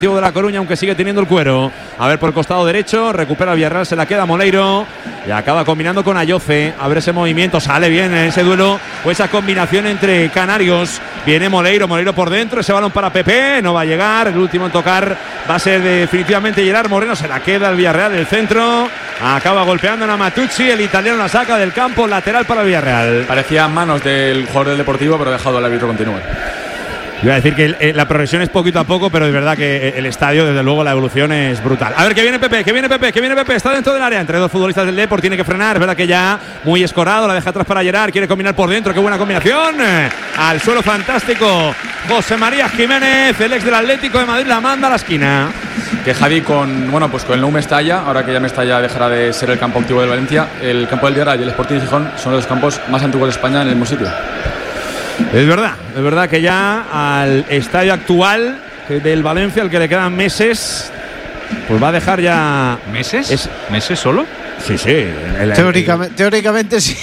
de La Coruña, aunque sigue teniendo el cuero. A ver por el costado derecho, recupera Villarreal, se la queda Moleiro y acaba combinando con Ayoce. A ver ese movimiento, sale bien en ese duelo o esa combinación entre canarios. Viene Moleiro por dentro, ese balón para Pepe, no va a llegar. El último en tocar va a ser definitivamente Gerard Moreno, se la queda el Villarreal del centro. Acaba golpeando a Matucci, el italiano la saca del campo, lateral para el Villarreal. Parecía manos del jugador del Deportivo, pero ha dejado al árbitro continuar. Iba a decir que la progresión es poquito a poco, pero es verdad que el estadio, desde luego, la evolución es brutal. A ver, que viene Pepe, está dentro del área, entre dos futbolistas del Depor, tiene que frenar, es verdad que ya muy escorado, la deja atrás para Gerard, quiere combinar por dentro, qué buena combinación, al suelo fantástico, José María Jiménez, el ex del Atlético de Madrid, la manda a la esquina. Que Javi con el Nou Mestalla, ahora que ya Mestalla dejará de ser el campo activo del Valencia, el campo del Villarreal y el Sporting de Gijón son los campos más antiguos de España en el mismo sitio. Es verdad que ya al estadio actual del Valencia, al que le quedan meses, pues va a dejar ya. ¿Meses? ¿Meses solo? Sí. Teóricamente sí.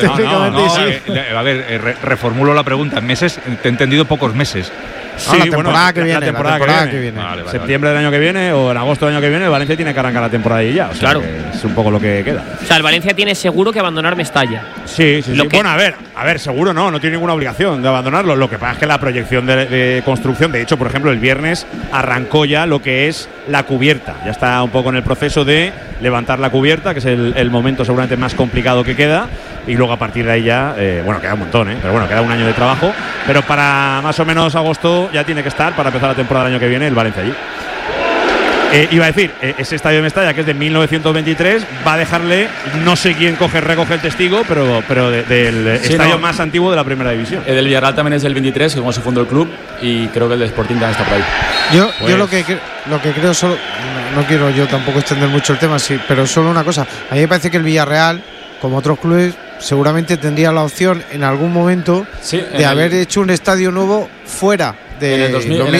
A ver, reformulo la pregunta. Meses, te he entendido pocos meses. Sí, la temporada que viene. Vale. Septiembre del año que viene o en agosto del año que viene, el Valencia tiene que arrancar la temporada y ya. O sea, claro. Es un poco lo que queda. O sea, el Valencia tiene seguro que abandonar Mestalla. Sí. Bueno, a ver, seguro no tiene ninguna obligación de abandonarlo. Lo que pasa es que la proyección de construcción, de hecho, por ejemplo, el viernes arrancó ya lo que es la cubierta. Ya está un poco en el proceso de levantar la cubierta, que es el momento seguramente más complicado que queda. Y luego a partir de ahí ya, queda un montón, pero bueno, queda un año de trabajo. Pero para más o menos agosto ya tiene que estar para empezar la temporada del año que viene el Valencia allí. Iba a decir, ese estadio de Mestalla, que es de 1923, va a dejarle, no sé quién recoge el testigo, pero del estadio más antiguo de la primera división. El del Villarreal también es del 23, que es como se fundó el club, y creo que el del Sporting también está por ahí. Yo lo que creo, solo no quiero yo tampoco extender mucho el tema, sí, pero solo una cosa. A mí me parece que el Villarreal, como otros clubes, seguramente tendría la opción en algún momento de haber hecho un estadio nuevo fuera de en el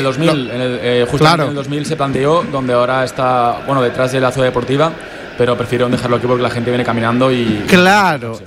2000, justamente en el 2000 se planteó, donde ahora está detrás de la ciudad deportiva, pero prefirieron dejarlo aquí porque la gente viene caminando y… Claro,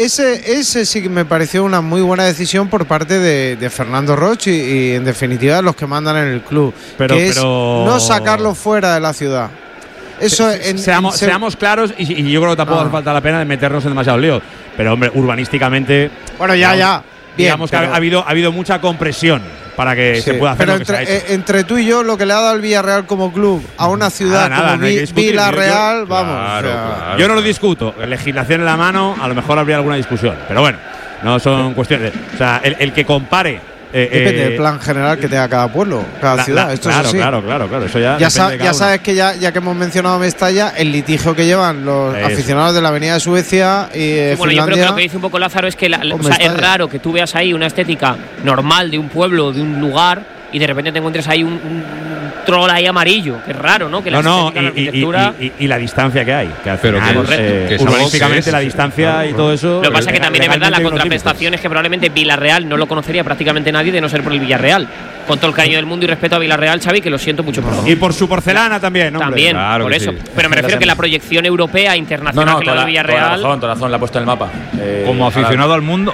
ese sí que me pareció una muy buena decisión por parte de Fernando Roch y en definitiva los que mandan en el club, pero no sacarlo fuera de la ciudad. Eso seamos claros y yo creo que tampoco hace falta la pena de meternos en demasiado lío. Pero hombre, urbanísticamente… Bueno, ya. Digamos que ha habido mucha compresión para que se pueda hacer pero lo que se ha hecho. Entre tú y yo, lo que le ha dado al Villarreal como club a una ciudad como Villarreal, vamos. Claro. Yo no lo discuto. Legislación en la mano, a lo mejor habría alguna discusión. Pero bueno, no son cuestiones. O sea, el que compare… Depende del plan general que tenga cada pueblo, cada ciudad. Esto es así. Claro. Eso ya sabes que ya que hemos mencionado Mestalla, el litigio que llevan los aficionados de la Avenida de Suecia y Finlandia. Yo creo que lo que dice un poco Lázaro es que es raro que tú veas ahí una estética normal de un pueblo, de un lugar, y de repente te encuentres ahí un troll ahí amarillo. Que es raro, ¿no? Que la arquitectura… Y la distancia que hay. Que al pero final, urbanísticamente la distancia y todo eso… Lo que pasa es que también es verdad, la contraprestación es que probablemente Villarreal no lo conocería prácticamente nadie de no ser por el Villarreal. Con todo el cariño del mundo y respeto a Villarreal, Xavi, que lo siento mucho por todo. Y por su porcelana también, ¿no? También, claro por eso. Sí. Pero me refiero que la proyección europea, internacional que la de Villarreal… Toda razón, la ha puesto en el mapa. Como aficionado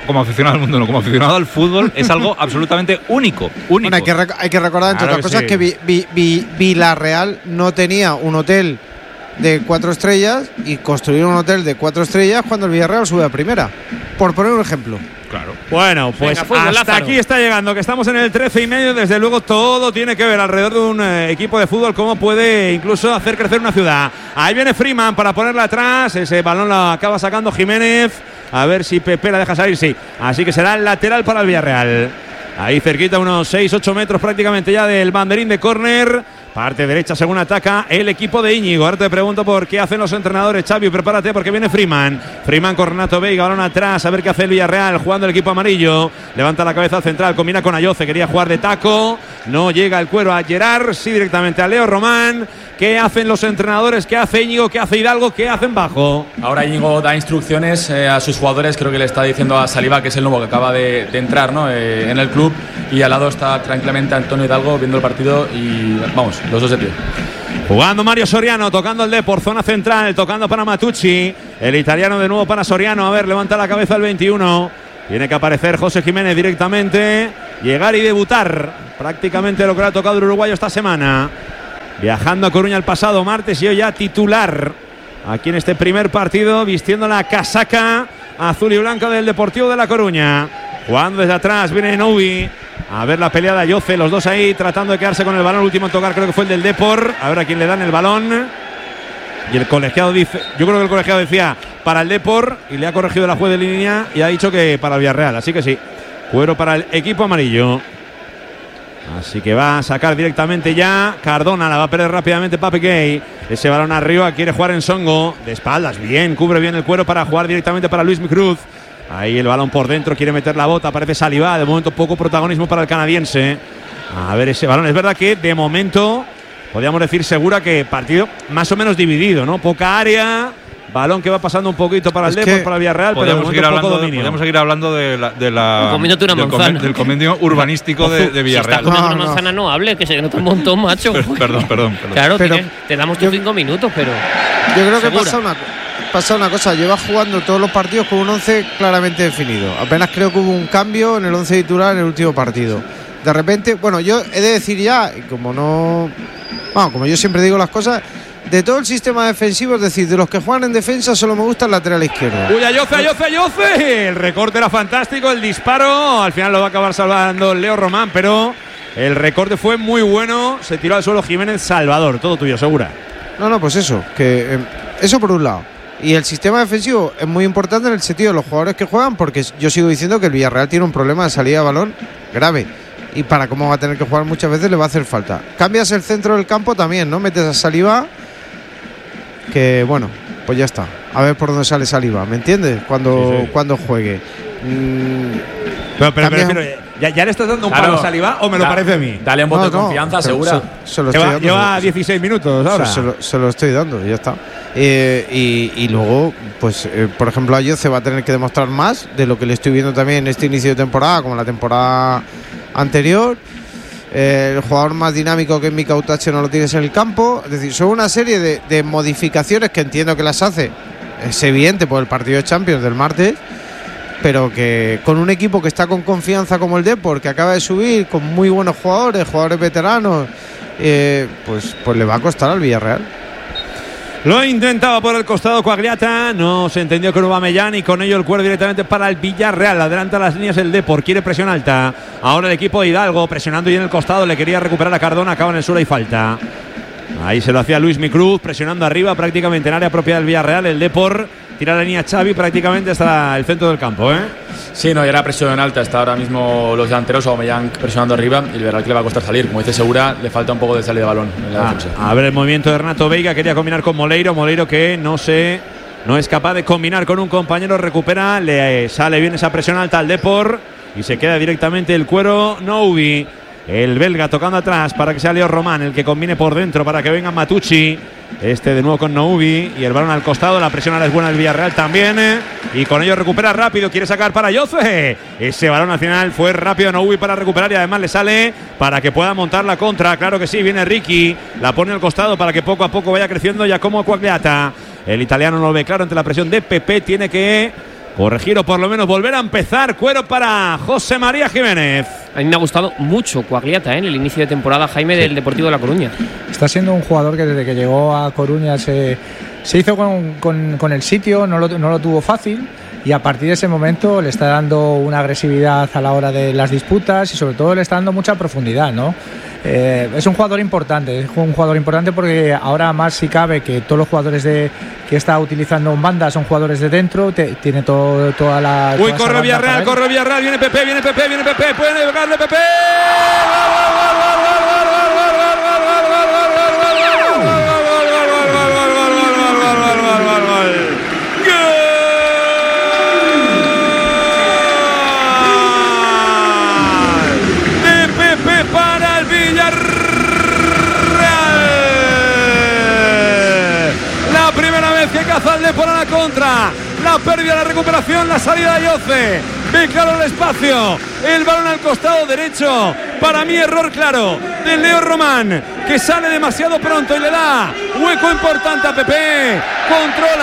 al fútbol, es algo absolutamente único. Bueno, hay que recordar, entre otras cosas, que Villarreal no tenía un hotel de 4 estrellas y construyeron un hotel de 4 estrellas cuando el Villarreal sube a primera. Por poner un ejemplo. Claro. Bueno, pues hasta aquí está llegando, que estamos en el 13,5. Desde luego todo tiene que ver alrededor de un equipo de fútbol, cómo puede incluso hacer crecer una ciudad. Ahí viene Freeman para ponerla atrás, ese balón lo acaba sacando Jiménez, a ver si Pepe la deja salir, sí. Así que será el lateral para el Villarreal. Ahí cerquita, unos 6-8 metros prácticamente ya del banderín de córner. Parte derecha según ataca el equipo de Íñigo. Ahora te pregunto por qué hacen los entrenadores. Xavi, prepárate porque viene Freeman con Renato Veiga, balón atrás, a ver qué hace el Villarreal jugando el equipo amarillo. Levanta la cabeza al central, combina con Ayoce, quería jugar de taco, no llega el cuero a Gerard, sí directamente a Leo Román. ¿Qué hacen los entrenadores? ¿Qué hace Íñigo? ¿Qué hace Hidalgo? ¿Qué hacen Bajo? Ahora Íñigo da instrucciones a sus jugadores. Creo que le está diciendo a Saliba, que es el nuevo que acaba de entrar, ¿no? En el club, y al lado está tranquilamente Antonio Hidalgo viendo el partido y vamos, los dos de pie. Jugando Mario Soriano, tocando el Depor, zona central, tocando para Matucci, el italiano de nuevo para Soriano. A ver, levanta la cabeza el 21. Tiene que aparecer José Jiménez directamente, llegar y debutar, prácticamente lo que le ha tocado el uruguayo esta semana. viajando a Coruña el pasado martes y hoy ya titular aquí en este primer partido, vistiendo la casaca azul y blanca del Deportivo de La Coruña. Jugando desde atrás, viene Noubi a ver la pelea de Ayoce, los dos ahí tratando de quedarse con el balón. El último en tocar creo que fue el del Depor. A ver a quién le dan el balón. Y el colegiado dice, yo creo que el colegiado decía para el Depor y le ha corregido la juez de línea y ha dicho que para el Villarreal. Así que sí, cuero para el equipo amarillo. Así que va a sacar directamente ya Cardona, la va a perder rápidamente Pape Gay. Ese balón arriba, quiere jugar en Songo, de espaldas, bien, cubre bien el cuero para jugar directamente para Luis Cruz. Ahí el balón por dentro, quiere meter la bota, aparece Saliba, de momento poco protagonismo para el canadiense. A ver ese balón, es verdad que de momento podríamos decir segura que partido más o menos dividido, ¿no? Poca área, balón que va pasando un poquito para el Depor, para el Villarreal, pero de momento poco dominio. Podemos seguir hablando del convenio urbanístico de Villarreal. Si estás comiendo una manzana, no hable, que se nota un montón, macho. Perdón. Claro, pero te damos tus 5 minutos, pero yo creo que pasa una cosa, lleva jugando todos los partidos con un 11 claramente definido. Apenas creo que hubo un cambio en el 11 titular en el último partido. De repente, bueno, yo he de decir ya, como yo siempre digo las cosas, de todo el sistema defensivo, es decir, de los que juegan en defensa, solo me gusta el lateral izquierdo. ¡Uy, Ayoce! El recorte era fantástico, el disparo, al final lo va a acabar salvando Leo Román, pero el recorte fue muy bueno, se tiró al suelo Jiménez Salvador, todo tuyo, Segura. No, pues eso, eso por un lado. Y el sistema defensivo es muy importante en el sentido de los jugadores que juegan, porque yo sigo diciendo que el Villarreal tiene un problema de salida de balón grave. Y para cómo va a tener que jugar muchas veces le va a hacer falta. Cambias el centro del campo también, ¿no? Metes a Saliba, que bueno, pues ya está. A ver por dónde sale Saliba, ¿me entiendes? Cuando juegue. Pero ¿ya le estás dando un palo a Saliba o me lo parece a mí? Dale un voto de confianza, Segura. Lleva 16 minutos ahora. Se lo estoy dando, ya está. Y luego, pues, por ejemplo, Ayoce va a tener que demostrar más de lo que le estoy viendo también en este inicio de temporada, como la temporada anterior. El jugador más dinámico que Mika Utache no lo tienes en el campo. Es decir, son una serie de modificaciones que entiendo que las hace. Es evidente por el partido de Champions del martes, pero que con un equipo que está con confianza como el Depor, que acaba de subir, con muy buenos jugadores veteranos, pues le va a costar al Villarreal. Lo intentaba por el costado Coagliata, no se entendió con Aubameyang y con ello el cuero directamente para el Villarreal. Adelanta las líneas el Depor, quiere presión alta. Ahora el equipo de Hidalgo presionando y en el costado, le quería recuperar a Cardona, acaba en el suelo y falta. Ahí se lo hacía Luis Cruz, presionando arriba prácticamente en área propia del Villarreal. El Depor tira la línea Xavi prácticamente hasta el centro del campo, Sí, no, ya era presión alta. Está ahora mismo los delanteros, Aubameyang presionando arriba y el Villarreal que le va a costar salir. Como dice Segura, le falta un poco de salida de balón en la defensa. A ver el movimiento de Renato Veiga, quería combinar con Moleiro que no es capaz de combinar con un compañero, recupera, le sale bien esa presión alta al Depor y se queda directamente el cuero Noubi. El belga tocando atrás para que sea Leo Román el que combine por dentro para que venga Matucci. De nuevo con Noubi y el balón al costado. La presión ahora es buena del Villarreal también. Y con ello recupera rápido. Quiere sacar para Ayoce. Ese balón al final fue rápido Noubi para recuperar y además le sale para que pueda montar la contra. Claro que sí, viene Ricky. La pone al costado para que poco a poco vaya creciendo Giacomo Coagliata. El italiano no lo ve claro ante la presión de Pepe. Tiene que corregir o por lo menos volver a empezar. Cuero para José María Jiménez. A mí me ha gustado mucho Coagliata en el inicio de temporada, Jaime, del Deportivo de La Coruña. Está siendo un jugador que desde que llegó a Coruña se hizo con el sitio, no lo tuvo fácil y a partir de ese momento le está dando una agresividad a la hora de las disputas y sobre todo le está dando mucha profundidad, ¿no? Es un jugador importante porque ahora más si cabe que todos los jugadores que está utilizando en banda son jugadores de dentro, tiene toda la... Uy, corre Villarreal, viene Pepe, puede pegarle Pepe. Por la contra, la pérdida, la recuperación, la salida de Ayoce. Ve claro el espacio, el balón al costado derecho. Para mí error claro de Leo Román, que sale demasiado pronto y le da hueco importante a Pepe. Controla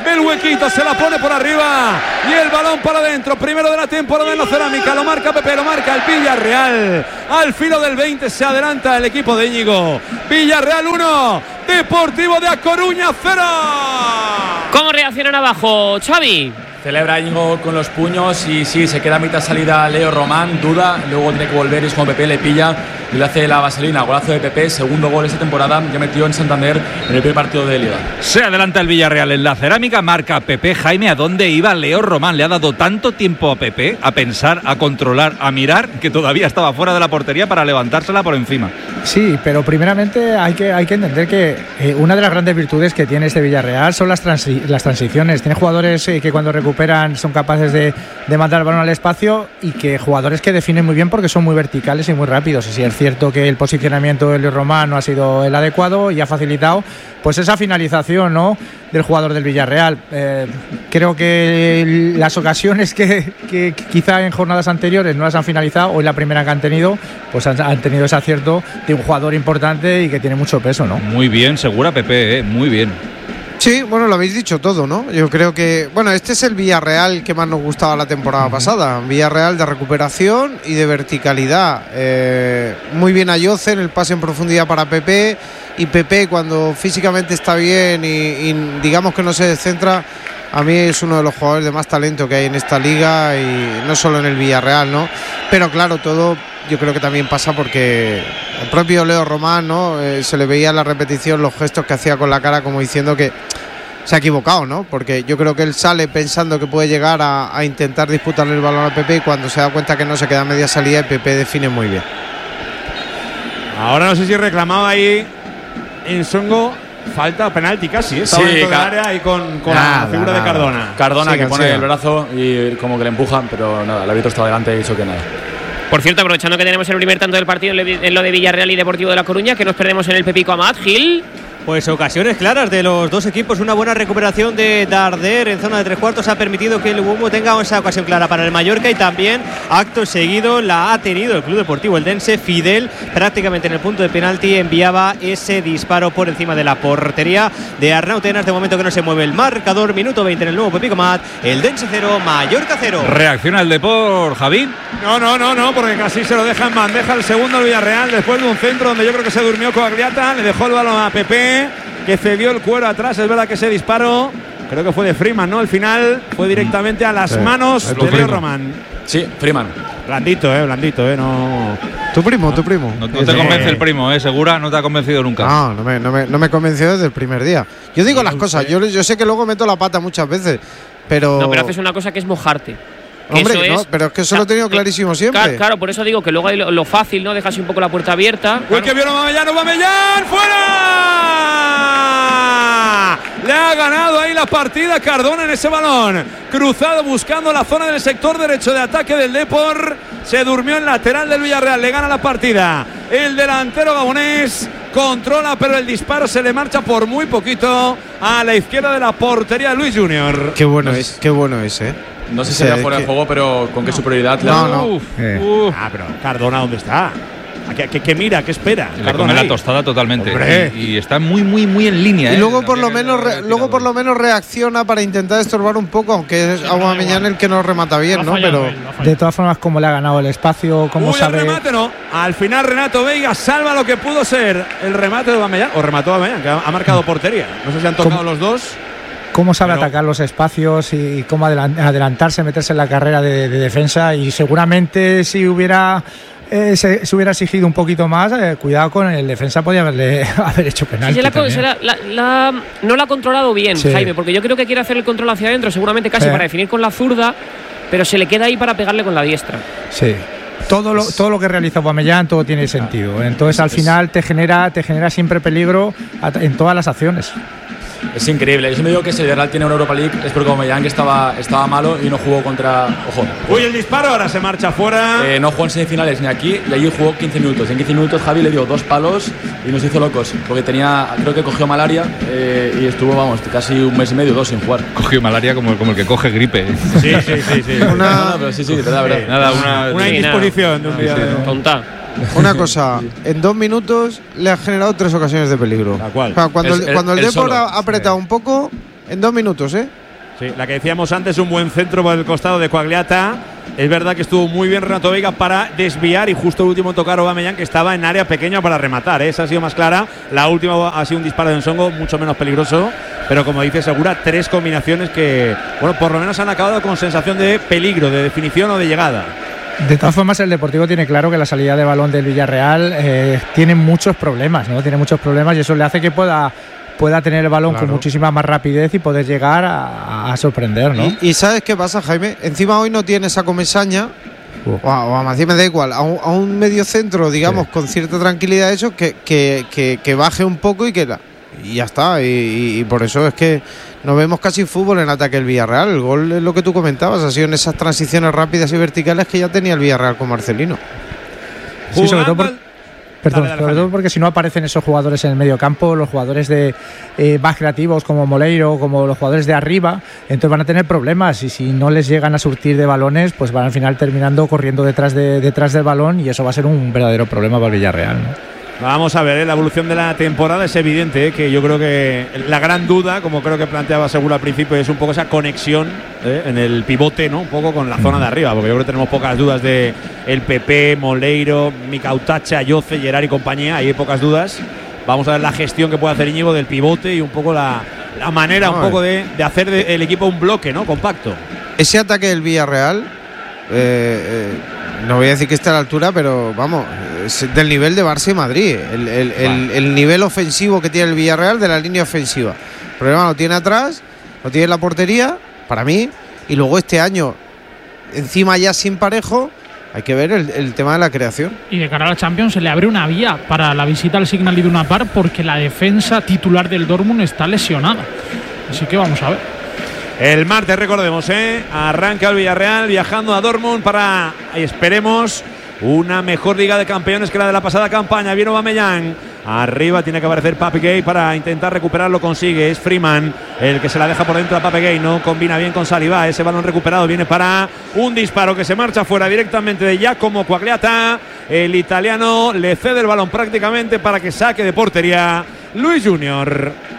ve el huequito, se la pone por arriba y el balón para adentro. Primero de la temporada en la Cerámica, lo marca Pepe, lo marca el Villarreal. Al filo del 20 se adelanta el equipo de Íñigo. Villarreal 1, Deportivo de A Coruña 0. ¿Cómo reaccionan abajo, Xavi? Celebra Íñigo con los puños y sí, se queda a mitad salida Leo Román, duda, luego tiene que volver y es como Pepe le pilla y le hace la vaselina, golazo de Pepe, segundo gol esta temporada, ya metió en Santander en el primer partido de Liga. Se adelanta el Villarreal en la Cerámica, marca Pepe. Jaime, ¿a dónde iba Leo Román? Le ha dado tanto tiempo a Pepe a pensar, a controlar, a mirar, que todavía estaba fuera de la portería para levantársela por encima. Sí, pero primeramente hay que entender que una de las grandes virtudes que tiene este Villarreal son las transiciones. Tiene jugadores que cuando recuperan son capaces de mandar el balón al espacio y que jugadores que definen muy bien porque son muy verticales y muy rápidos. Y sí, es cierto que el posicionamiento de Leo Román no ha sido el adecuado y ha facilitado pues esa finalización, ¿no?, del jugador del Villarreal. Creo que las ocasiones que quizá en jornadas anteriores no las han finalizado, hoy la primera que han tenido, pues han tenido ese acierto de un jugador importante y que tiene mucho peso, ¿no? Muy bien, segura Pepe, muy bien. Sí, bueno, lo habéis dicho todo, ¿no? Yo creo que, bueno, este es el Villarreal que más nos gustaba la temporada pasada. Villarreal de recuperación y de verticalidad. Muy bien Ayoce en el pase en profundidad para Pepe. Y Pepe, cuando físicamente está bien y digamos que no se descentra, a mí es uno de los jugadores de más talento que hay en esta liga y no solo en el Villarreal, ¿no? Pero claro, todo yo creo que también pasa porque el propio Leo Román, ¿no? Se le veía en la repetición los gestos que hacía con la cara como diciendo que se ha equivocado, ¿no? Porque yo creo que él sale pensando que puede llegar a intentar disputarle el balón a Pepe y cuando se da cuenta que no, se queda a media salida y Pepe define muy bien. Ahora no sé si reclamaba ahí en Songo falta, penalti casi, estaba dentro del área y con la figura de Cardona. Cardona que pone el brazo y como que le empujan, pero nada, el árbitro estaba delante y dicho que nada. Por cierto, aprovechando que tenemos el primer tanto del partido en lo de Villarreal y Deportivo de La Coruña, que nos perdemos en el Pepico Amat, Gil. Pues ocasiones claras de los dos equipos, una buena recuperación de Darder en zona de tres cuartos ha permitido que el Humo tenga esa ocasión clara para el Mallorca y también acto seguido la ha tenido el Club Deportivo Eldense. Fidel prácticamente en el punto de penalti enviaba ese disparo por encima de la portería de Arnautenas. De momento que no se mueve el marcador, minuto 20 en el nuevo Pepico Mat, Eldense 0, Mallorca 0. ¿Reacciona el Depor, Javi? No, porque casi se lo deja en bandeja el segundo el Villarreal después de un centro donde yo creo que se durmió Coagliata, le dejó el balón a Pepe, que cedió el cuero atrás. Es verdad que ese disparo creo que fue de Freeman, ¿no? Al final fue directamente a las manos de Leo Román. Sí, Freeman. Blandito, no. Tu primo. No te convence el primo, segura, no te ha convencido nunca. No me convenció desde el primer día. Yo digo las cosas, yo sé que luego meto la pata muchas veces, pero. No, pero haces una cosa que es mojarte. Hombre, no, pero es que eso lo he tenido clarísimo siempre. Claro, por eso digo que luego hay lo fácil, ¿no? Dejas un poco la puerta abierta. Uy, que vio Aubameyang, ¡fuera! Le ha ganado ahí la partida Cardona en ese balón. Cruzado buscando la zona del sector derecho de ataque del Depor. Se durmió en lateral del Villarreal, le gana la partida. El delantero gabonés controla, pero el disparo se le marcha por muy poquito a la izquierda de la portería de Luis Junior. Qué bueno es, No sé si era fuera de juego, pero con qué superioridad. No. Pero Cardona, ¿dónde está? ¿Qué mira? ¿Qué espera? Le come la tostada totalmente. Y está muy en línea. Y luego por lo menos reacciona para intentar estorbar un poco, aunque es Aubameyang el que no remata bien, ¿no? Pero de todas formas, como le ha ganado el espacio, cómo sabe. El remate no. Al final Renato Veiga salva lo que pudo ser el remate de Aubameyang, o remató Aubameyang, que ha marcado portería. No sé si han tocado los dos. Cómo sabe atacar los espacios y cómo adelantarse, meterse en la carrera de defensa, y seguramente si hubiera se hubiera exigido un poquito más, cuidado con el defensa, podía haber hecho penalti. Sí, no la ha controlado bien, sí. Jaime, porque yo creo que quiere hacer el control hacia adentro, seguramente casi para definir con la zurda, pero se le queda ahí para pegarle con la diestra. Sí. Todo lo que realiza Aubameyang, todo tiene sentido. Entonces al final te genera siempre peligro en todas las acciones. Es increíble. Yo me digo que si el Real tiene una Europa League es porque Aubameyang estaba malo y no jugó contra. Ojo. Uy, el disparo ahora se marcha fuera. No jugó en semifinales ni aquí y allí jugó 15 minutos. En 15 minutos Javi le dio 2 palos y nos hizo locos. Porque creo que cogió malaria y estuvo, casi un mes y medio, 2 sin jugar. Cogió malaria como el que coge gripe. Sí. Una indisposición de un día. Tonta. Una cosa, en 2 minutos le ha generado 3 ocasiones de peligro. ¿La cual? Cuando el Depor ha apretado un poco, En 2 minutos, ¿eh? Sí, la que decíamos antes, un buen centro por el costado de Quagliata. Es verdad que estuvo muy bien Renato Veiga para desviar y justo el último tocar Aubameyang, que estaba en área pequeña para rematar, ¿eh? Esa ha sido más clara. La última ha sido un disparo de Nsongo mucho menos peligroso, pero como dice Segura, 3 combinaciones que, bueno, por lo menos han acabado con sensación de peligro, de definición o de llegada. De todas formas, el Deportivo tiene claro que la salida de balón del Villarreal tiene muchos problemas, ¿no? Tiene muchos problemas y eso le hace que pueda tener el balón con muchísima más rapidez y poder llegar a sorprender, ¿no? Y ¿sabes qué pasa, Jaime? Encima hoy no tiene esa Comesaña, o a Macías me da igual, a un medio centro, digamos, con cierta tranquilidad, eso, que baje un poco y ya está. Y por eso es que no vemos casi fútbol en ataque el Villarreal. El gol es lo que tú comentabas, ha sido en esas transiciones rápidas y verticales que ya tenía el Villarreal con Marcelino. Sí, sobre todo porque si no aparecen esos jugadores en el medio campo, los jugadores más creativos como Moleiro, como los jugadores de arriba, entonces van a tener problemas y si no les llegan a surtir de balones, pues van al final terminando corriendo detrás del balón y eso va a ser un verdadero problema para el Villarreal, ¿no? Vamos a ver, la evolución de la temporada es evidente, que yo creo que la gran duda, como creo que planteaba Segura al principio, es un poco esa conexión en el pivote, ¿no? Un poco con la zona de arriba, porque yo creo que tenemos pocas dudas de el PP, Moleiro, Mikautacha, Ayoce, Gerard y compañía, hay pocas dudas. Vamos a ver la gestión que puede hacer Íñigo del pivote y un poco la manera un poco de hacer el equipo un bloque, ¿no? Compacto. Ese ataque del Villarreal, no voy a decir que esté a la altura, pero vamos, es del nivel de Barça y Madrid. El nivel ofensivo que tiene el Villarreal de la línea ofensiva. El problema lo tiene atrás, lo tiene en la portería, para mí, y luego este año, encima ya sin Parejo, hay que ver el tema de la creación. Y de cara a la Champions se le abre una vía para la visita al Signal Iduna Park porque la defensa titular del Dortmund está lesionada. Así que vamos a ver. El martes, recordemos, arranca el Villarreal viajando a Dortmund para, esperemos, una mejor Liga de Campeones que la de la pasada campaña. Viene Aubameyang, arriba tiene que aparecer Pape Gueye para intentar recuperarlo, consigue, es Freeman el que se la deja por dentro a Pape Gueye, no combina bien con Saliba, ese balón recuperado viene para un disparo que se marcha fuera directamente de Giacomo Quagliata, el italiano le cede el balón prácticamente para que saque de portería Luis Junior.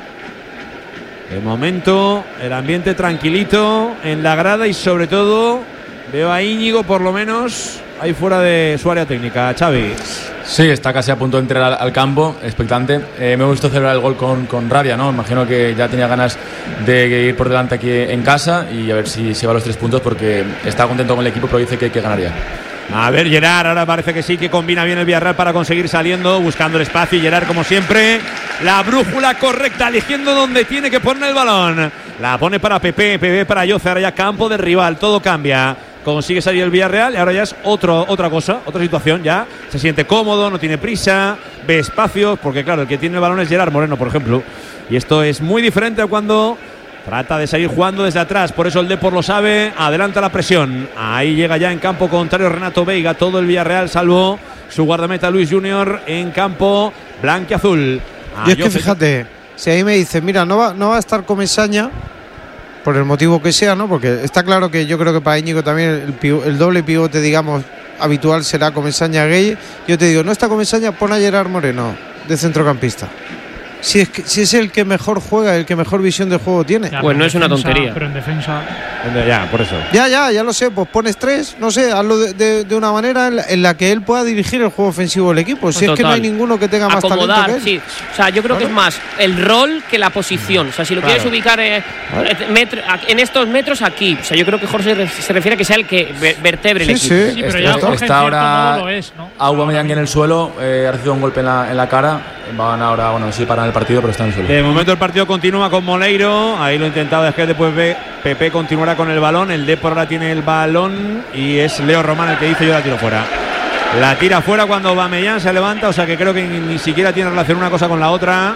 De momento, el ambiente tranquilito en la grada y sobre todo veo a Íñigo por lo menos ahí fuera de su área técnica. Xavi. Sí, está casi a punto de entrar al campo, expectante. Me gustó celebrar el gol con rabia, ¿no? Imagino que ya tenía ganas de ir por delante aquí en casa y a ver si se va a los 3 puntos porque está contento con el equipo, pero dice que ganaría. A ver, Gerard, ahora parece que sí que combina bien el Villarreal para conseguir saliendo, buscando el espacio y Gerard como siempre, la brújula correcta, eligiendo dónde tiene que poner el balón. La pone para Pepe para Ayoce, ahora ya campo del rival, todo cambia. Consigue salir el Villarreal y ahora ya es otra cosa, otra situación, ya se siente cómodo, no tiene prisa, ve espacios, porque claro, el que tiene el balón es Gerard Moreno, por ejemplo. Y esto es muy diferente a cuando trata de seguir jugando desde atrás, por eso el Depor lo sabe, adelanta la presión. Ahí llega ya en campo contrario Renato Veiga, todo el Villarreal salvo su guardameta Luis Junior en campo blanquiazul. Y es que fíjate, si ahí me dicen, mira, no va a estar Comesaña, por el motivo que sea, ¿no? Porque está claro que yo creo que para Íñigo también el doble pivote, digamos, habitual será Comesaña Gueye. Yo te digo, no está Comesaña, pon a Gerard Moreno de centrocampista. Si es el que mejor juega, el que mejor visión de juego tiene. Ya, pues no es una tontería. Pero en defensa. Ya, por eso. Ya lo sé, pues pones 3, no sé, hazlo de una manera en la que él pueda dirigir el juego ofensivo del equipo. Si es que no hay ninguno que tenga más talento que él. Sí. O sea, yo creo que es más el rol que la posición. O sea, si lo quieres ubicar en estos metros aquí. O sea, yo creo que Jorge se refiere a que sea el que vertebre el equipo. Sí, pero ya Jorge está ahora lo es, ¿no? Aubameyang en el suelo, ha recibido un golpe en la cara. Van ahora, sí paran el partido, pero están en el suelo. De momento el partido continúa con Moleiro. Ahí lo ha intentado después Pepe continuará con el balón. El Depor ahora tiene el balón y es Leo Román el que dice yo la tiro fuera. La tira fuera cuando Aubameyang se levanta, o sea que creo que ni siquiera tiene relación una cosa con la otra.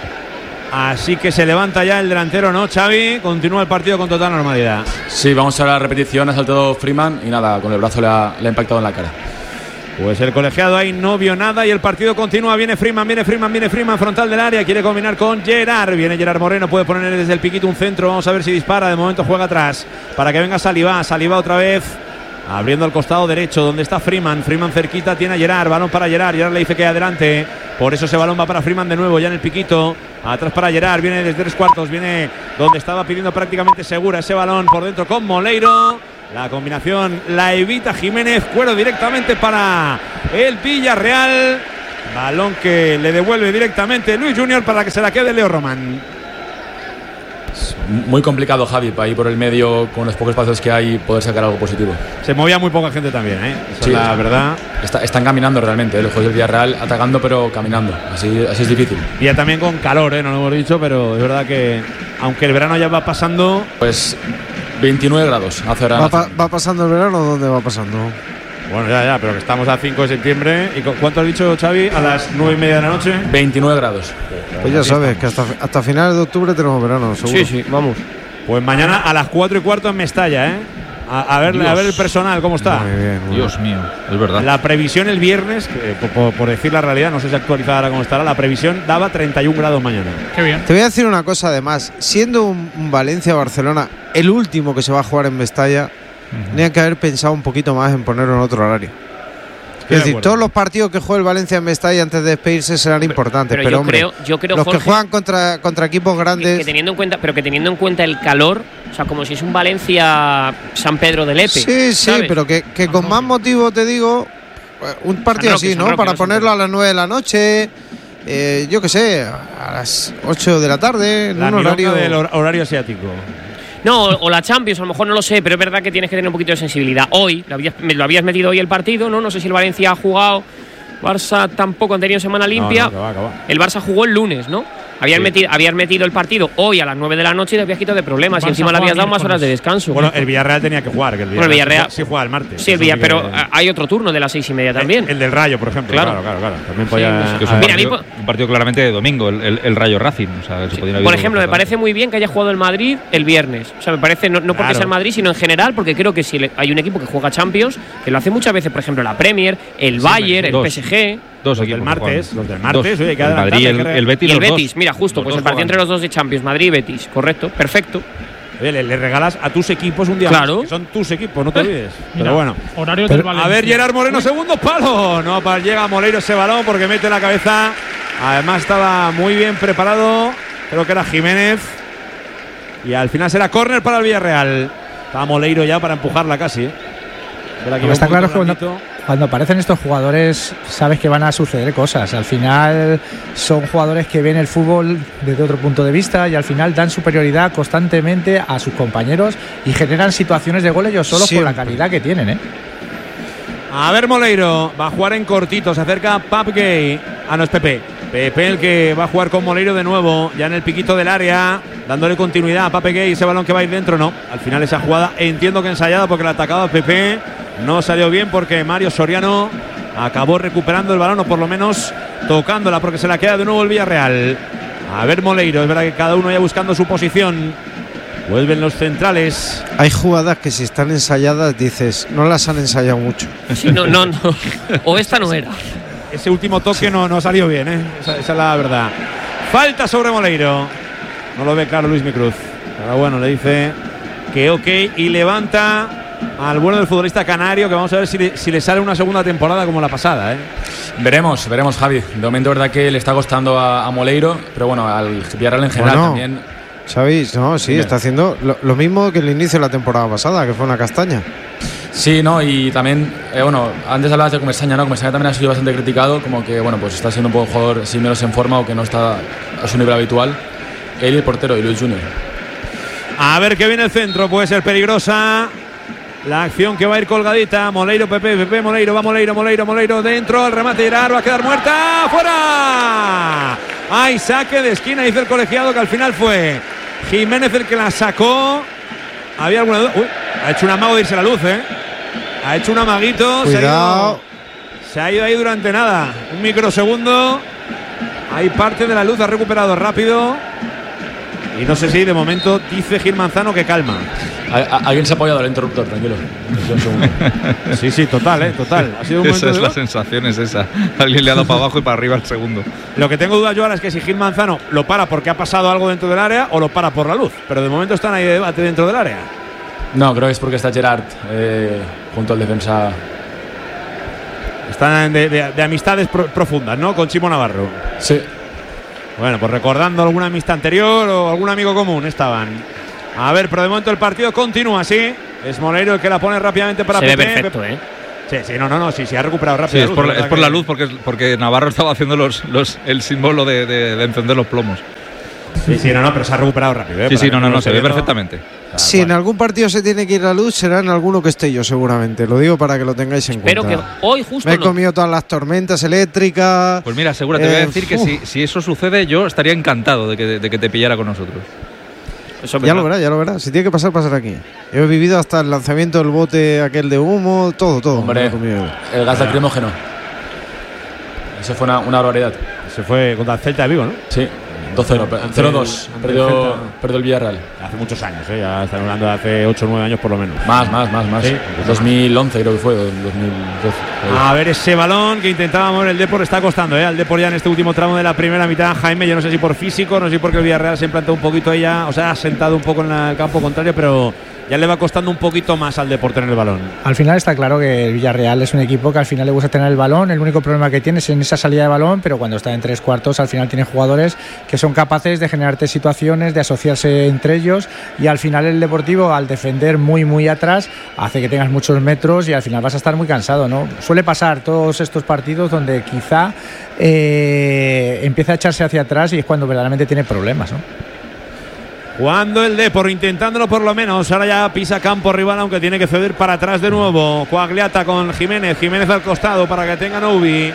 Así que se levanta ya el delantero, ¿no, Xavi? Continúa el partido con total normalidad. Sí, vamos a la repetición, ha saltado Freeman y nada, con el brazo le ha impactado en la cara. Pues el colegiado ahí no vio nada y el partido continúa. Viene Freeman frontal del área, quiere combinar con Gerard. Viene Gerard Moreno, puede poner desde el piquito un centro. Vamos a ver si dispara. De momento juega atrás para que venga Saliba otra vez, abriendo al costado derecho donde está Freeman cerquita, tiene a Gerard, balón para Gerard le dice que adelante, por eso ese balón va para Freeman de nuevo, ya en el piquito. Atrás para Gerard, viene desde 3/4, viene donde estaba pidiendo prácticamente segura ese balón por dentro con Moleiro. La combinación la evita Jiménez, cuero directamente para el Villarreal. Balón que le devuelve directamente Luis Junior para que se la quede Leo Román. Muy complicado, Javi, para ir por el medio con los pocos espacios que hay poder sacar algo positivo. Se movía muy poca gente también, ¿eh? Esa sí, es la verdad. Están caminando realmente, los jugadores del Villarreal atacando pero caminando. Así es difícil. Y ya también con calor, no lo hemos dicho, pero es verdad que aunque el verano ya va pasando. Pues 29 grados hace verano. ¿Va pasando el verano o dónde va pasando? Bueno, ya, pero que estamos a 5 de septiembre. ¿Y cuánto has dicho, Xavi? A las 9:30 de la noche. 29 grados. Pues ya sabes que hasta finales de octubre tenemos verano, seguro. Sí, vamos. Pues mañana a las 4:15 en Mestalla, ¿eh? A ver el personal, ¿cómo está? Muy bien. Dios mío, es verdad. La previsión el viernes, por decir la realidad, no sé si actualizada ahora cómo estará, la previsión daba 31 grados mañana. Qué bien. Te voy a decir una cosa además. Siendo un Valencia-Barcelona el último que se va a jugar en Mestalla, tenían que haber pensado un poquito más en ponerlo en otro horario. Es decir, todos los partidos que juegue el Valencia en Mestalla antes de despedirse serán importantes, pero hombre, yo creo, los Jorge, que juegan contra equipos grandes, que teniendo en cuenta el calor, o sea, como si es un Valencia San Pedro de Lepe. Sí, ¿sabes? pero que con más motivo te digo, un partido así, ¿no? Para ponerlo a las 9 de la noche, yo qué sé, a las 8 de la tarde, en un horario del horario asiático. No, o la Champions, a lo mejor no lo sé, pero es verdad que tienes que tener un poquito de sensibilidad. Hoy, lo habías metido hoy el partido, ¿no? No sé si el Valencia ha jugado. Barça tampoco han tenido semana limpia. No, que va. El Barça jugó el lunes, ¿no? Habían metido el partido hoy a las 9 de la noche y te habías quitado de problemas. Y encima le habías dado más horas de descanso. Bueno, el Villarreal tenía que jugar. Que el Villarreal sí juega el martes. Sí, pero hay otro turno de las 6:30 también. El del Rayo, por ejemplo. Claro. También podía. Un partido claramente de domingo, el Rayo Racing. O sea, por ejemplo, me parece muy bien que haya jugado el Madrid el viernes. O sea, me parece, no porque sea el Madrid, sino en general, porque creo que si hay un equipo que juega Champions, que lo hace muchas veces, por ejemplo, la Premier, el Bayern, el PSG. Dos equipos los del martes, oye, el Madrid, el Betis, y el Betis, mira, justo, pues el partido entre los dos de Champions, Madrid y Betis, correcto, perfecto. Oye, le regalas a tus equipos un día más, que son tus equipos, no te olvides. Pero bueno, horario del Valencia. A ver, Gerard Moreno, segundo palo. No, llega Moleiro ese balón porque mete la cabeza. Además estaba muy bien preparado, creo que era Jiménez. Y al final será córner para el Villarreal. Estaba Moleiro ya para empujarla casi. Está claro que cuando aparecen estos jugadores sabes que van a suceder cosas. Al final son jugadores que ven el fútbol desde otro punto de vista y al final dan superioridad constantemente a sus compañeros y generan situaciones de gol ellos solos por la calidad que tienen, A ver, Moleiro va a jugar en cortito, se acerca Pape Gay. No es Pepe el que va a jugar con Moleiro de nuevo, ya en el piquito del área, dándole continuidad a Pape Gay. Ese balón que va a ir dentro, no. Al final esa jugada entiendo que ensayada porque la atacaba Pepe. No salió bien porque Mario Soriano acabó recuperando el balón o por lo menos tocándola porque se la queda de nuevo el Villarreal. A ver, Moleiro, es verdad que cada uno ya buscando su posición. Vuelven los centrales. Hay jugadas que si están ensayadas dices, no las han ensayado mucho. Sí, no. O esta no era. Ese último toque no salió bien, Esa es la verdad. Falta sobre Moleiro. No lo ve claro Luis Micruz. Pero bueno, le dice que ok y levanta al bueno del futbolista canario, que vamos a ver si le sale una segunda temporada como la pasada, Veremos, Javi. De momento, verdad que le está costando a Moleiro, pero bueno, al Villarreal en general también. Xavi, está haciendo lo mismo que el inicio de la temporada pasada, que fue una castaña. Sí, no, y también, antes hablabas de Comesaña, ¿no? Comesaña también ha sido bastante criticado, como que, pues está siendo un poco jugador sin menos en forma o que no está a su nivel habitual. Él y el portero, y Luis Junior. A ver qué viene el centro, puede ser peligrosa. La acción que va a ir colgadita. Moleiro, Pepe, Moleiro, va Moleiro dentro. El remate de Gerard va a quedar muerta. ¡Fuera! Hay saque de esquina, dice el colegiado, que al final fue Jiménez el que la sacó. Había alguna duda. Ha hecho un amago de irse la luz, Ha hecho un amaguito. Cuidado. Se ha ido ahí durante nada. Un microsegundo. Hay parte de la luz, ha recuperado rápido. Y no sé si de momento dice Gil Manzano que calma. Alguien se ha apoyado al interruptor, tranquilo. Sí, total, total. Ha sido un esa es la sensación, es esa. Alguien le ha dado para abajo y para arriba el segundo. Lo que tengo duda yo ahora es que si Gil Manzano lo para porque ha pasado algo dentro del área o lo para por la luz. Pero de momento están ahí de debate dentro del área. No, creo que es porque está Gerard junto al defensa. Están de amistades profundas, ¿no? Con Chimo Navarro. Sí. Bueno, pues recordando alguna amistad anterior o algún amigo común estaban. A ver, pero de momento el partido continúa así. Es Moleiro el que la pone rápidamente para Pepe. Se ve perfecto, Sí, no, sí, ha recuperado rápido. Sí, es por la luz, porque Navarro estaba haciendo el símbolo de encender los plomos. Sí, pero se ha recuperado rápido. Sí, se ve perfectamente. Si en algún partido se tiene que ir la luz, será en alguno que esté yo, seguramente. Lo digo para que lo tengáis en cuenta. Pero que hoy justo me he comido todas las tormentas eléctricas. Pues mira, seguro, te voy a decir que si eso sucede, yo estaría encantado de que te pillara con nosotros. Ya lo verás. Si tiene que pasar, pasará aquí. He vivido hasta el lanzamiento del bote aquel de humo, todo. Hombre, el gas lacrimógeno. Eso fue una barbaridad. Se fue contra el Celta de Vigo, ¿no? Sí. 0-2. Perdió el Villarreal. Hace muchos años, ya están hablando de hace 8 o 9 años por lo menos. Más. ¿Sí? 2011 creo que fue, 2012. A ver ese balón que intentaba mover el Depor, está costando, al Depor ya en este último tramo de la primera mitad. Jaime, yo no sé si por físico, no sé si porque el Villarreal se implantó un poquito ella, o sea, ha sentado un poco en el campo contrario, pero ya le va costando un poquito más al Depor tener el balón. Al final está claro que el Villarreal es un equipo que al final le gusta tener el balón. El único problema que tiene es en esa salida de balón, pero cuando está en 3/4 al final tiene jugadores que son capaces de generarte situaciones, de asociarse entre ellos, y al final el Deportivo, al defender muy atrás, hace que tengas muchos metros y al final vas a estar muy cansado, ¿no? Suele pasar todos estos partidos donde quizá empieza a echarse hacia atrás y es cuando verdaderamente tiene problemas, ¿no? Jugando el Depor, intentándolo por lo menos. Ahora ya pisa campo rival, aunque tiene que ceder para atrás de nuevo. Coagliata con Jiménez al costado para que tenga Noubi.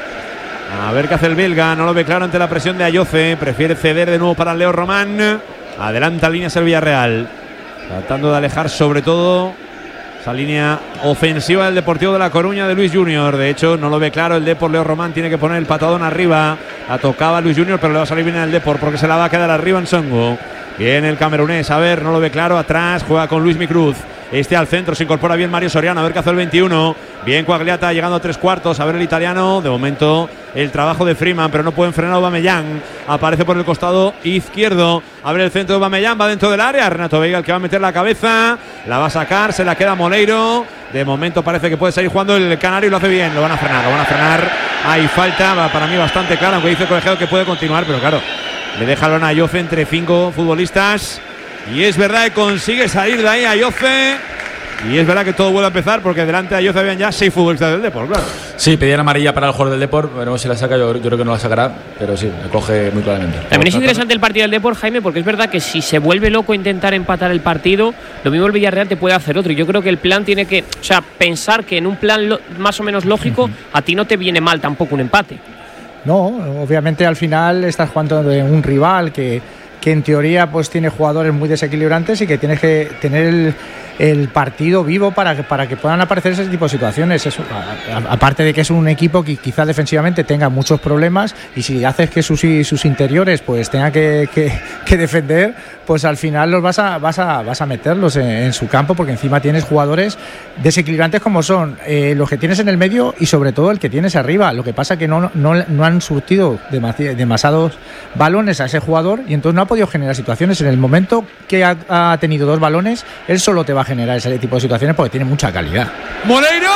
A ver qué hace el belga, no lo ve claro ante la presión de Ayoce. Prefiere ceder de nuevo para Leo Román. Adelanta líneas el Villarreal, tratando de alejar sobre todo esa línea ofensiva del Deportivo de La Coruña de Luis Junior. De hecho, no lo ve claro el Depor. Leo Román tiene que poner el patadón arriba. La tocaba Luis Junior, pero le va a salir bien el Depor porque se la va a quedar arriba en Songo. Bien el camerunés, a ver, no lo ve claro, atrás, juega con Luis Micruz. Al centro, se incorpora bien Mario Soriano, a ver qué hace el 21. Bien Coagliata, llegando a 3/4, a ver el italiano. De momento el trabajo de Freeman, pero no pueden frenar a Aubameyang. Aparece por el costado izquierdo, a ver el centro de Aubameyang, va dentro del área. Renato Veiga el que va a meter la cabeza, la va a sacar, se la queda Moleiro. De momento parece que puede seguir jugando el canario y lo hace bien, lo van a frenar. Hay falta, para mí bastante clara, aunque dice el colegiado que puede continuar, pero claro, le deja a Ayoce entre 5 futbolistas. Y es verdad que consigue salir de ahí Ayoce. Y es verdad que todo vuelve a empezar porque delante de Ayoce habían ya 6 futbolistas del Depor, claro. Sí, pedían amarilla para el jugador del Depor. Veremos si la saca, yo creo que no la sacará, pero sí, la coge muy claramente. También es interesante el partido del Depor, Jaime, porque es verdad que si se vuelve loco intentar empatar el partido, lo mismo el Villarreal te puede hacer otro. Y yo creo que el plan tiene que, o sea, pensar que en un plan más o menos lógico, a ti no te viene mal tampoco un empate. No, obviamente al final estás jugando de un rival que en teoría pues tiene jugadores muy desequilibrantes y que tienes que tener el partido vivo para que puedan aparecer ese tipo de situaciones. Eso, aparte de que es un equipo que quizás defensivamente tenga muchos problemas, y si haces que sus interiores pues tengan que defender, pues al final los vas a meterlos en su campo, porque encima tienes jugadores desequilibrantes como son los que tienes en el medio y sobre todo el que tienes arriba. Lo que pasa que no han surtido demasiados balones a ese jugador y entonces no ha podido generar situaciones. En el momento que ha tenido 2 balones, él solo te va a generar ese tipo de situaciones porque tiene mucha calidad. ¡Moleiro!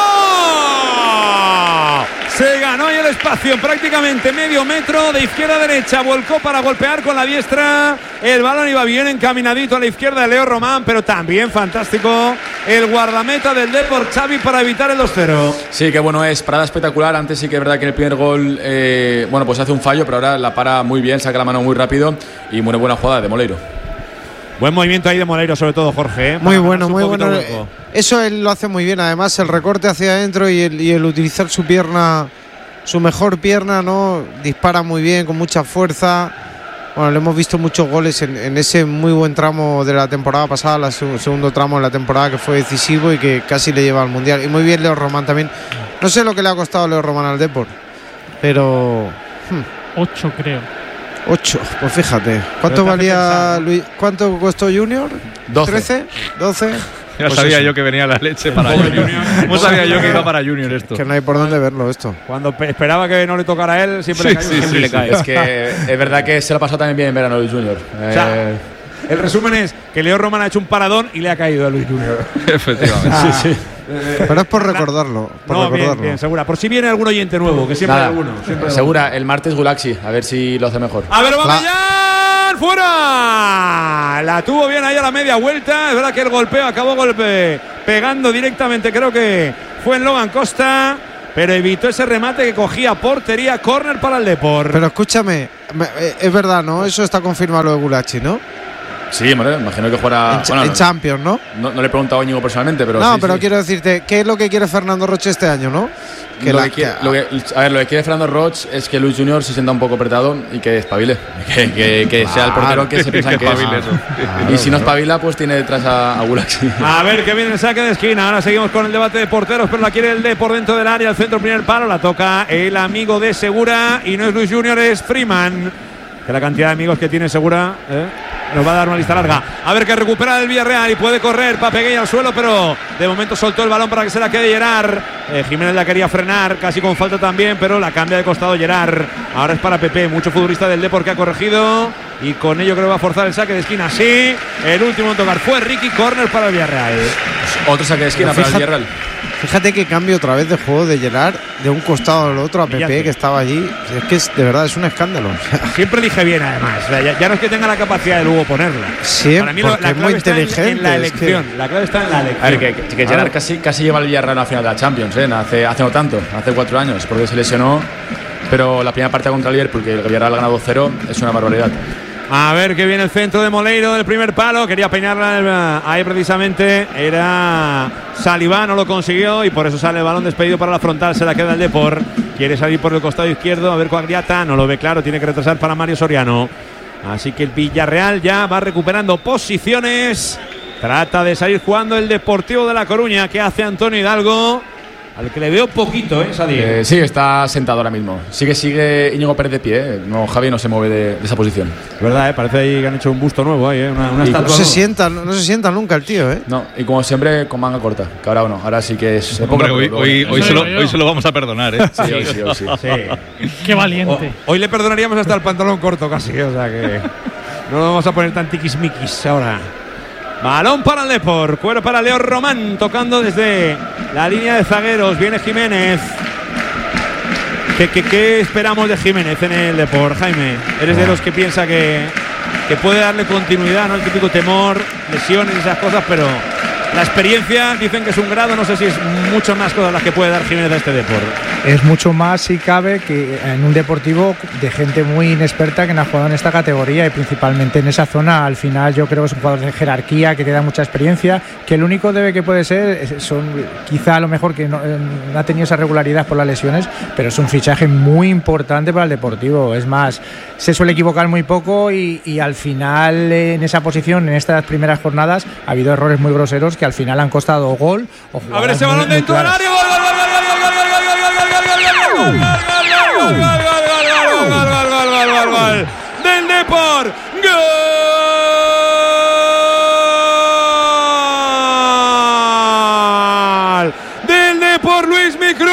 Se ganó ahí el espacio, prácticamente medio metro de izquierda a derecha, volcó para golpear con la diestra. El balón iba bien encaminadito a la izquierda de Leo Román, pero también fantástico el guardameta del Depor, Xavi, para evitar el 2-0. Sí, que bueno, es parada espectacular. Antes sí que es verdad que en el primer gol pues hace un fallo, pero ahora la para muy bien, saca la mano muy rápido y muy buena jugada de Moleiro. Buen movimiento ahí de Moleiro, sobre todo, Jorge. Muy bueno. Eso él lo hace muy bien. Además, el recorte hacia adentro y el utilizar su pierna, su mejor pierna, ¿no? Dispara muy bien, con mucha fuerza. Bueno, le hemos visto muchos goles en ese muy buen tramo de la temporada pasada, segundo tramo de la temporada, que fue decisivo y que casi le lleva al Mundial. Y muy bien Leo Román también. No sé lo que le ha costado Leo Román al Depor, pero 8 creo. 8, pues fíjate. ¿Cuánto valía Luis? ¿Cuánto costó Junior? 12. 13, 12. Ya pues sabía yo que venía la leche para Junior. ¿Cómo sabía yo que iba para Junior esto? Que no hay por dónde verlo esto. Cuando esperaba que no le tocara a él, siempre le cae. Es que es verdad que se lo ha pasado también bien en verano Luis Junior. O sea, el resumen es que Leo Román ha hecho un paradón y le ha caído a Luis Junior. Efectivamente. Sí. Pero es por recordarlo. Bien, Segura. Por si viene algún oyente nuevo, que siempre hay alguno. Segura, el martes Gulaxi, a ver si lo hace mejor. A ver, Aubameyang, fuera. La tuvo bien ahí a la media vuelta. Es verdad que el golpeo acabó pegando directamente, creo que fue en Logan Costa, pero evitó ese remate que cogía portería. Córner para el Depor. Pero escúchame, es verdad, ¿no? Eso está confirmado lo de Gulaxi, ¿no? Sí, bueno, imagino que fuera en Champions, ¿no? No le he preguntado a Íñigo personalmente, pero no, sí, pero sí. Quiero decirte, ¿qué es lo que quiere Fernando Roche este año, no? Lo que quiere Fernando Roche es que Luis Junior se sienta un poco apretado y que espabile, que sea el portero que se piensa que es. Y si no espabila, pues tiene detrás a Gulaxi. A ver que viene el saque de esquina. Ahora seguimos con el debate de porteros, pero la quiere el de por dentro del área, el centro, primer palo, la toca el amigo de Segura y no es Luis Junior, es Freeman. Que la cantidad de amigos que tiene Segura nos va a dar una lista larga. A ver que recupera el Villarreal y puede correr Papegueña al suelo, pero de momento soltó el balón para que se la quede Gerard. Jiménez la quería frenar, casi con falta también, pero la cambia de costado Gerard. Ahora es para Pepe, mucho futbolista del Depor que ha corregido y con ello creo que va a forzar el saque de esquina. Sí, el último en tocar fue Ricky, córner para el Villarreal. Otro saque de esquina para el Villarreal. Fíjate que cambio otra vez de juego de Gerard de un costado al otro a Pepe, que estaba allí. Es que de verdad es un escándalo. Siempre elige bien, además. O sea, ya no es que tenga la capacidad de luego ponerla. Siempre, para mí la clave es muy inteligente. En la elección. La clave está en la elección. A ver, que Gerard casi lleva el Villarreal a la final de la Champions, hace no tanto, hace 4 años, porque se lesionó. Pero la primera parte contra el Liverpool, porque el Villarreal ha ganado 2-0, es una barbaridad. A ver que viene el centro de Moleiro del primer palo. Quería peinarla ahí precisamente. Era Salivá, no lo consiguió y por eso sale el balón despedido para la frontal. Se la queda el Depor. Quiere salir por el costado izquierdo. A ver Coagliata, no lo ve claro. Tiene que retrasar para Mario Soriano. Así que el Villarreal ya va recuperando posiciones. Trata de salir jugando el Deportivo de La Coruña. ¿Qué hace Antonio Hidalgo? Al que le veo poquito, Sadir. Sí, está sentado ahora mismo. Sigue Íñigo Pérez de pie, No, Javi no se mueve de esa posición. Es verdad, parece ahí que han hecho un busto nuevo ahí, una estatua. No se sienta nunca el tío, No, y como siempre con manga corta, que ahora sí que es. Hombre, hoy se lo vamos a perdonar, Sí, hoy sí. Qué valiente. Hoy le perdonaríamos hasta el pantalón corto casi, o sea que no lo vamos a poner tan tiquismiquis ahora. Balón para el Depor, cuero para Leo Román, tocando desde la línea de zagueros. Viene Jiménez. ¿Qué esperamos de Jiménez en el Depor, Jaime? Eres de los que piensa que puede darle continuidad, ¿no? El típico temor, lesiones y esas cosas, pero la experiencia dicen que es un grado. No sé si es mucho más cosas las que puede dar Jiménez a este Depor. Es mucho más, si cabe, que en un Deportivo de gente muy inexperta que no ha jugado en esta categoría y principalmente en esa zona. Al final yo creo que es un jugador de jerarquía, que te da mucha experiencia, que el único debe que puede ser quizá a lo mejor que no ha tenido esa regularidad por las lesiones, pero es un fichaje muy importante para el Deportivo. Es más, se suele equivocar muy poco y al final en esa posición, en estas primeras jornadas, ha habido errores muy groseros que al final han costado gol o jugadas. A ver ese balón dentro del área. Gol del Depor. Gol del Depor, Luis Micruz.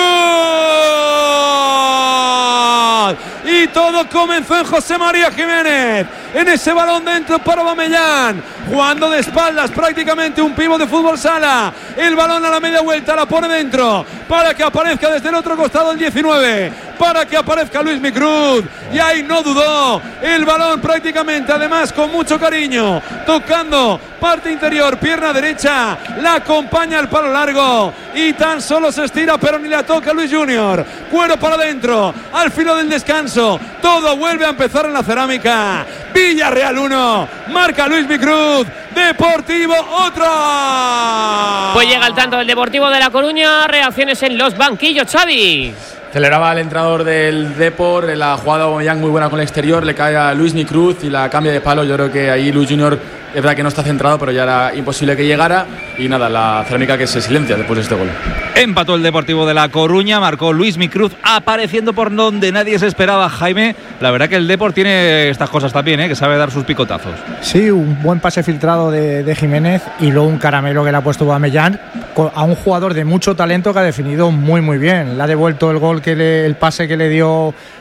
Y todo comenzó en José María Jiménez. En ese balón dentro para Aubameyang, jugando de espaldas, prácticamente un pívot de fútbol sala. El balón a la media vuelta, la pone dentro para que aparezca desde el otro costado el 19, para que aparezca Luis Micruz. Y ahí no dudó, el balón prácticamente, además con mucho cariño, tocando parte interior, pierna derecha, la acompaña el palo largo y tan solo se estira, pero ni la toca Luis Junior. Cuero para adentro, al filo del descanso, todo vuelve a empezar en la cerámica. Villarreal 1, marca Luis Micruz, Deportivo otra. Pues llega el tanto del Deportivo de La Coruña. Reacciones en los banquillos, Xavi. Celebraba el entrenador del Depor, la jugada Aubameyang muy buena con el exterior, le cae a Luis Micruz y la cambia de palo. Yo creo que ahí Luis Junior es verdad que no está centrado, pero ya era imposible que llegara y nada, la cerámica que se silencia después de este gol. Empató el Deportivo de La Coruña, marcó Luis Micruz, apareciendo por donde nadie se esperaba, Jaime. La verdad que el Depor tiene estas cosas también, que sabe dar sus picotazos. Sí, un buen pase filtrado de Jiménez y luego un caramelo que le ha puesto Aubameyang a un jugador de mucho talento que ha definido muy muy bien. Le ha devuelto el gol, el pase que le dio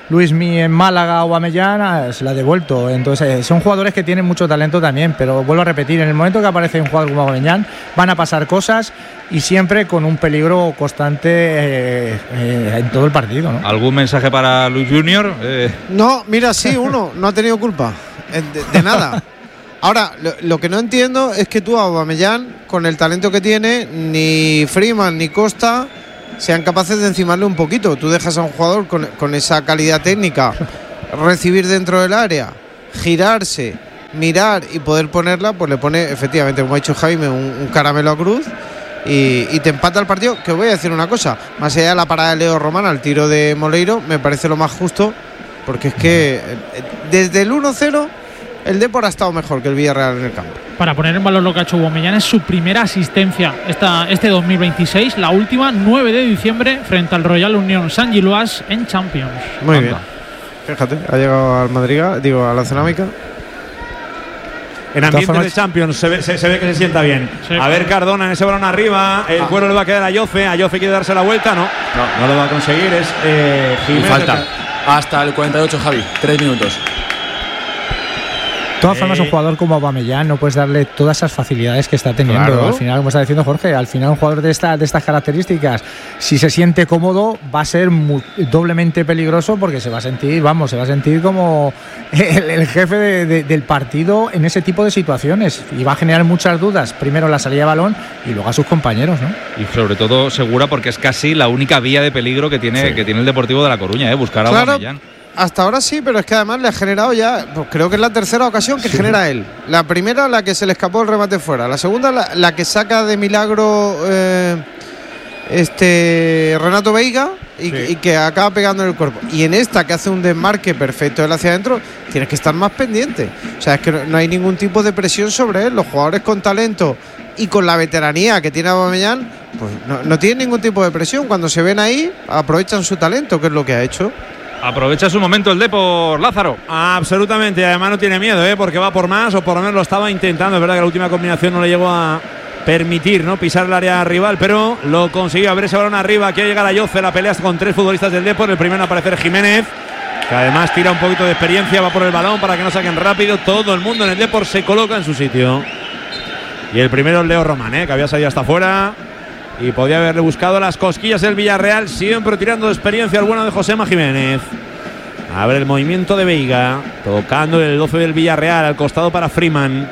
Luismi en Málaga, Aubameyang, se la ha devuelto. Entonces son jugadores que tienen mucho talento también, pero vuelvo a repetir, en el momento que aparece un jugador como Aubameyang van a pasar cosas y siempre con un peligro constante en todo el partido, ¿no? ¿Algún mensaje para Luis Junior? No, mira, sí, uno no ha tenido culpa de nada. Ahora, lo que no entiendo es que tú a Aubameyang, con el talento que tiene, ni Freeman ni Costa sean capaces de encimarle un poquito. Tú dejas a un jugador con esa calidad técnica recibir dentro del área, girarse, mirar y poder ponerla, pues le pone, efectivamente, como ha dicho Jaime, un caramelo a Cruz y te empata el partido. Que os voy a decir una cosa, más allá de la parada de Leo Román al tiro de Moleiro, me parece lo más justo, porque es que desde el 1-0 el Depor ha estado mejor que el Villarreal en el campo. Para poner en valor lo que ha hecho Aubameyang, es su primera asistencia este 2026, la última 9 de diciembre frente al Royal Unión Saint-Gilloise en Champions. Muy bien. Fíjate, ha llegado al Madrid, a la Cerámica. En ambiente de Champions se ve que se sienta bien. Sí. A ver Cardona en ese balón arriba. El cuero le va a quedar a Yofe. A Yofe quiere darse la vuelta. No lo va a conseguir. Es Jiménez. Falta. Hasta el 48, Javi. 3 minutos. De todas formas, un jugador como Aubameyang no puedes darle todas esas facilidades que está teniendo. Claro. Al final, como está diciendo Jorge, al final un jugador de estas características, si se siente cómodo, va a ser doblemente peligroso porque se va a sentir como el jefe del partido en ese tipo de situaciones y va a generar muchas dudas. Primero la salida de balón y luego a sus compañeros, ¿no? Y sobre todo segura porque es casi la única vía de peligro que tiene el Deportivo de La Coruña, buscar a Aubameyang. Hasta ahora sí, pero es que además le ha generado ya, pues creo que es la tercera ocasión que genera él. La primera, la que se le escapó el remate fuera. La segunda, la que saca de milagro Renato Veiga y que acaba pegando en el cuerpo. Y en esta, que hace un desmarque perfecto él hacia adentro, tienes que estar más pendiente. O sea, es que no hay ningún tipo de presión sobre él. Los jugadores con talento y con la veteranía que tiene Aubameyang, pues no tienen ningún tipo de presión. Cuando se ven ahí, aprovechan su talento, que es lo que ha hecho. Aprovecha su momento el Depor, Lázaro. Absolutamente, además no tiene miedo, porque va por más, o por lo menos lo estaba intentando. Es verdad que la última combinación no le llegó a permitir pisar el área rival, pero lo consiguió. A ver ese balón arriba, aquí llega la Yoce, la pelea con 3 futbolistas del Depor. El primero en aparecer Jiménez, que además tira un poquito de experiencia, va por el balón para que no saquen rápido. Todo el mundo en el Depor se coloca en su sitio. Y el primero es Leo Román, que había salido hasta afuera y podía haberle buscado las cosquillas el Villarreal, siempre tirando de experiencia el bueno de Josema Jiménez. A ver el movimiento de Veiga, tocando el 12 del Villarreal, al costado para Freeman.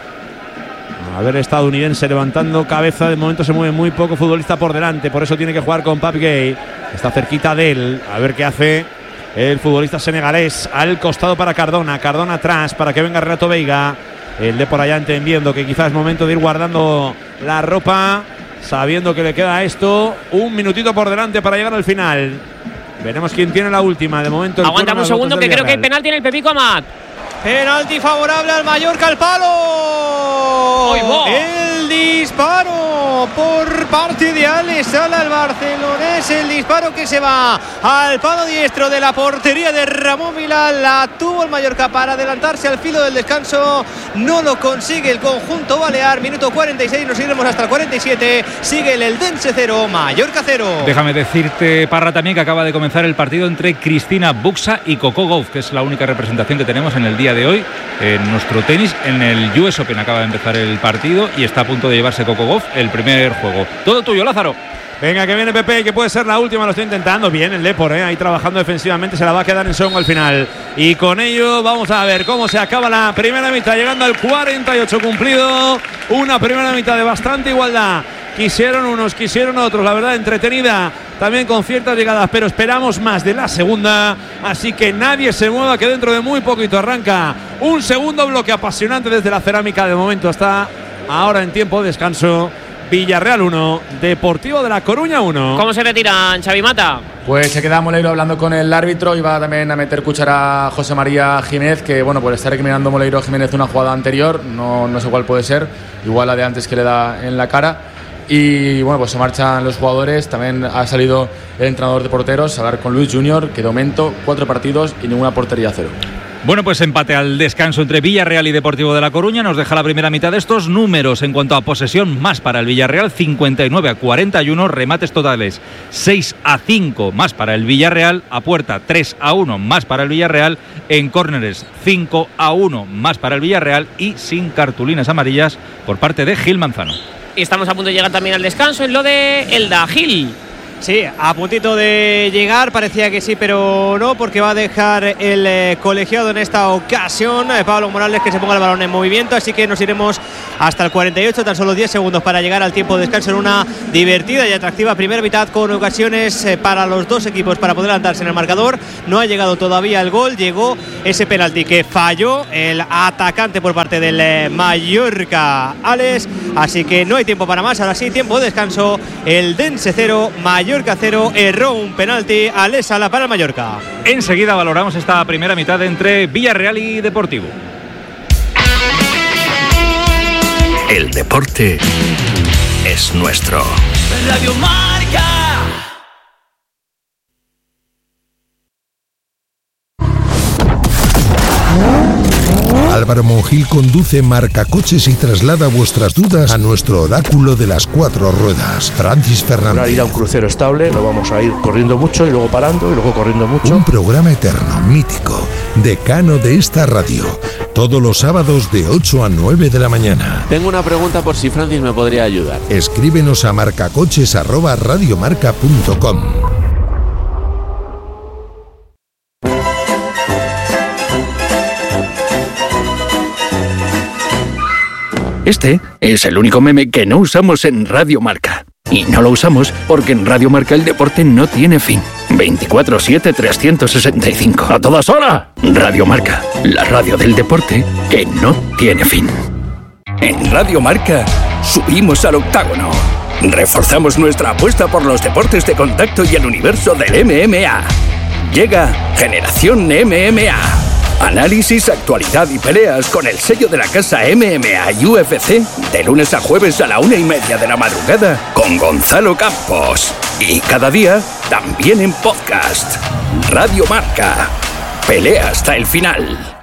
A ver, estadounidense levantando cabeza, de momento se mueve muy poco futbolista por delante, por eso tiene que jugar con Pape Gay, está cerquita de él. A ver qué hace el futbolista senegalés, al costado para Cardona atrás para que venga Renato Veiga. El de por allá entendiendo que quizás es momento de ir guardando la ropa, sabiendo que le queda esto, un minutito por delante para llegar al final. Veremos quién tiene la última. De momento aguantamos un segundo, que creo que hay penalti en el Pepico Amat. Penalti favorable al Mallorca, al palo. El disparo por parte de Alex Sala, el barcelonés. El disparo que se va al palo diestro de la portería de Ramón Milán. La tuvo el Mallorca para adelantarse al filo del descanso. No lo consigue el conjunto balear. Minuto 46, nos iremos hasta el 47. Sigue el Eldense 0, Mallorca 0. Déjame decirte, Parra, también que acaba de comenzar el partido entre Cristina Buxa y Coco Gauff, que es la única representación que tenemos en el día de hoy en nuestro tenis. En el US Open acaba de empezar el partido y está a punto de llevarse Coco Gauff el primer juego. Todo tuyo, Lázaro. Venga, que viene Pepe, que puede ser la última, lo estoy intentando. Bien el Depor, ahí trabajando defensivamente, se la va a quedar en Songo al final. Y con ello vamos a ver cómo se acaba la primera mitad, llegando al 48 cumplido. Una primera mitad de bastante igualdad. Quisieron unos, quisieron otros, la verdad, entretenida, también con ciertas llegadas, pero esperamos más de la segunda, así que nadie se mueva, que dentro de muy poquito arranca un segundo bloque apasionante desde la Cerámica. De momento está ahora en tiempo de descanso. Villarreal 1, Deportivo de La Coruña 1. ¿Cómo se retiran, Xavi Mata? Pues se queda Moleiro hablando con el árbitro y va también a meter cuchara a José María Jiménez, que bueno, pues está recriminando Moleiro Jiménez una jugada anterior, no sé cuál puede ser, igual la de antes que le da en la cara. Y bueno, pues se marchan los jugadores. También ha salido el entrenador de porteros a hablar con Luis Junior, que de momento 4 partidos y ninguna portería 0. Bueno, pues empate al descanso entre Villarreal y Deportivo de La Coruña. Nos deja la primera mitad de estos números en cuanto a posesión, más para el Villarreal, 59-41, remates totales 6-5 más para el Villarreal, a puerta 3-1 más para el Villarreal, en córneres 5-1 más para el Villarreal y sin cartulinas amarillas por parte de Gil Manzano. Y estamos a punto de llegar también al descanso en lo de Elda. Gil. Sí, a puntito de llegar, parecía que sí, pero no, porque va a dejar el colegiado en esta ocasión, Pablo Morales, que se ponga el balón en movimiento, así que nos iremos hasta el 48, tan solo 10 segundos para llegar al tiempo de descanso en una divertida y atractiva primera mitad con ocasiones para los dos equipos para poder adelantarse en el marcador. No ha llegado todavía el gol, llegó ese penalti que falló el atacante por parte del Mallorca, Alex, así que no hay tiempo para más. Ahora sí, tiempo de descanso, el Dense 0, Mallorca 0, erró un penalti Alex Sala para el Mallorca. Enseguida valoramos esta primera mitad entre Villarreal y Deportivo. El deporte es nuestro. Radio Marca. Álvaro Monjil conduce Marcacoches y traslada vuestras dudas a nuestro oráculo de las 4 ruedas, Francis Fernández. Para ir a un crucero estable, no vamos a ir corriendo mucho y luego parando y luego corriendo mucho. Un programa eterno, mítico, decano de esta radio, todos los sábados de 8 a 9 de la mañana. Tengo una pregunta por si Francis me podría ayudar. Escríbenos a marcacoches@radiomarca.com. Este es el único meme que no usamos en Radio Marca. Y no lo usamos porque en Radio Marca el deporte no tiene fin. 24/7, 365. ¡A todas horas! Radio Marca, la radio del deporte que no tiene fin. En Radio Marca subimos al octágono. Reforzamos nuestra apuesta por los deportes de contacto y el universo del MMA. Llega Generación MMA. Análisis, actualidad y peleas con el sello de la casa MMA y UFC de lunes a jueves a la 1:30 de la madrugada con Gonzalo Campos. Y cada día también en podcast. Radio Marca. Pelea hasta el final.